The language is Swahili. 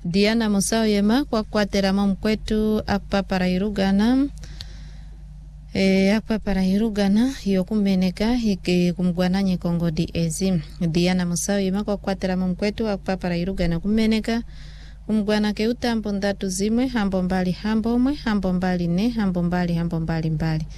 Diana Musao yema kwa kwatera mkwetu apa para irugana apa para irugana yokumeneka hiki kumgwananye Kongo DSM. Diana Musao yema kwa kwatera mkwetu apa para irugana kumeneka kumgwana ke utambo ndatu zimwe hambo mbali hambo mwe hambo mbali ne hambo mbali mbali